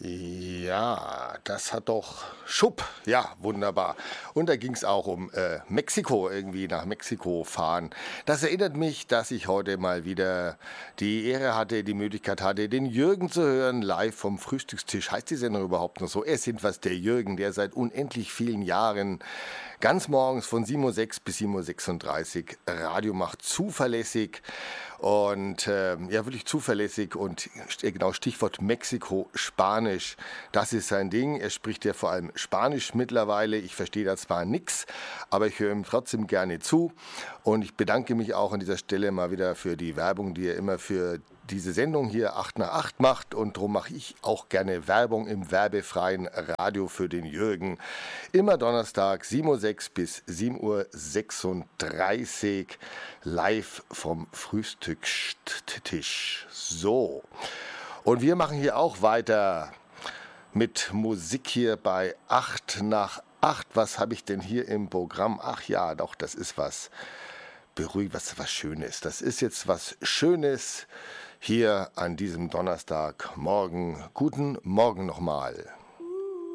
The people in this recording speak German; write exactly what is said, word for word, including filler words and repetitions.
Ja, das hat doch Schupp. Ja, wunderbar. Und da ging es auch um äh, Mexiko, irgendwie nach Mexiko fahren. Das erinnert mich, dass ich heute mal wieder die Ehre hatte, die Möglichkeit hatte, den Jürgen zu hören, live vom Frühstückstisch. Heißt die Sendung überhaupt noch so? Er ist jedenfalls der Jürgen, der seit unendlich vielen Jahren ganz morgens von sieben Uhr sechs bis sieben Uhr sechsunddreißig Radio macht, zuverlässig. Und ähm, ja, wirklich zuverlässig und st- genau Stichwort Mexiko, Spanisch, das ist sein Ding. Er spricht ja vor allem Spanisch mittlerweile. Ich verstehe da zwar nichts, aber ich höre ihm trotzdem gerne zu. Und ich bedanke mich auch an dieser Stelle mal wieder für die Werbung, die er immer für diese Sendung hier acht nach acht macht. Und darum mache ich auch gerne Werbung im werbefreien Radio für den Jürgen. Immer Donnerstag sieben Uhr sechs bis sieben Uhr sechsunddreißig live vom Frühstückstisch. So, und wir machen hier auch weiter mit Musik hier bei acht nach acht. Was habe ich denn hier im Programm? Ach ja, doch, das ist was beruhigt, was, was Schönes. Das ist jetzt was Schönes hier an diesem Donnerstagmorgen. Guten Morgen nochmal.